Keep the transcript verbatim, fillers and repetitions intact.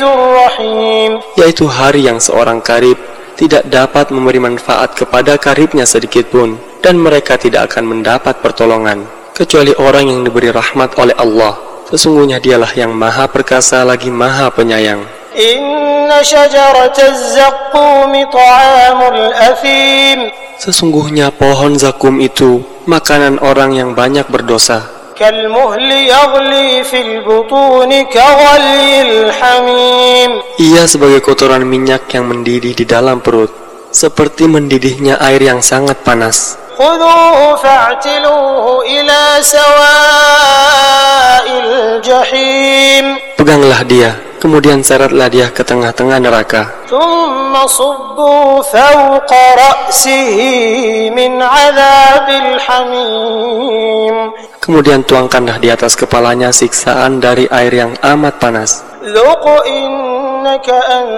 الرحيم. Yaitu hari yang seorang karib tidak dapat memberi manfaat kepada karibnya sedikit pun, dan mereka tidak akan mendapat pertolongan kecuali orang yang diberi rahmat oleh Allah. Sesungguhnya dialah yang maha perkasa lagi maha penyayang. Inna syajarataz zaqqum ta'amul athim. Sesungguhnya pohon zakum itu makanan orang yang banyak berdosa. Kalmuhli yaghli fil butuni kaghalil hamim. Ia sebagai kotoran minyak yang mendidih di dalam perut, seperti mendidihnya air yang sangat panas. Khudhuhu fa'tiluhu ila sawa'il jahim. Peganglah dia, kemudian seretlah dia ke tengah-tengah neraka. Thumma subbu fawqa ra'sihi min 'adzabil hamim. Kemudian tuangkanlah di atas kepalanya siksaan dari air yang amat panas. Dhuq innaka